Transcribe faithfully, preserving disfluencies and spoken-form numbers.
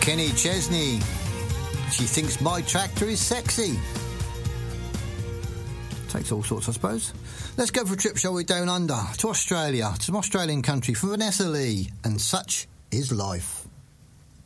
Kenny Chesney. She thinks my tractor is sexy. Takes all sorts, I suppose. Let's go for a trip, shall we, down under, to Australia, to some Australian country, for Vanessa Lee, and Such is Life.